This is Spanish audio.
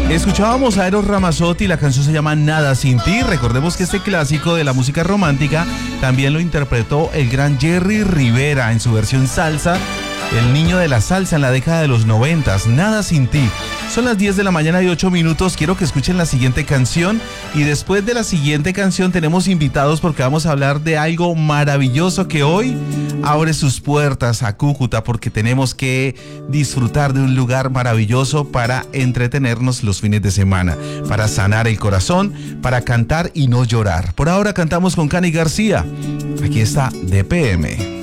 Escuchábamos a Eros Ramazzotti, la canción se llama Nada sin ti. Recordemos que este clásico de la música romántica también lo interpretó el gran Jerry Rivera en su versión salsa, el niño de la salsa en la década de los 90, Nada sin ti. Son las 10 de la mañana y 8 minutos, quiero que escuchen la siguiente canción y después de la siguiente canción tenemos invitados porque vamos a hablar de algo maravilloso que hoy abre sus puertas a Cúcuta porque tenemos que disfrutar de un lugar maravilloso para entretenernos los fines de semana, para sanar el corazón, para cantar y no llorar. Por ahora cantamos con Cani García. Aquí está DPM.